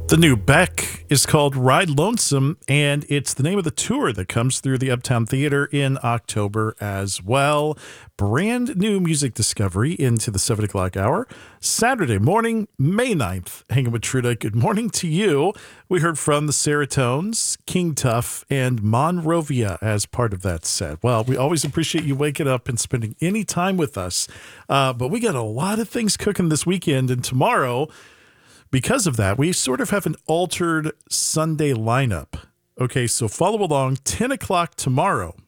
The new Beck is called Ride Lonesome, and it's the name of the tour that comes through the Uptown Theater in October as well. Brand new music discovery into the 7 o'clock hour. Saturday morning, May 9th. Hanging with Truda, good morning to you. We heard from the Seratones, King Tuff, and Monrovia as part of that set. Well, we always appreciate you waking up and spending any time with us. But we got a lot of things cooking this weekend and tomorrow. Because of that, we sort of have an altered Sunday lineup. Okay, so follow along, 10 o'clock tomorrow.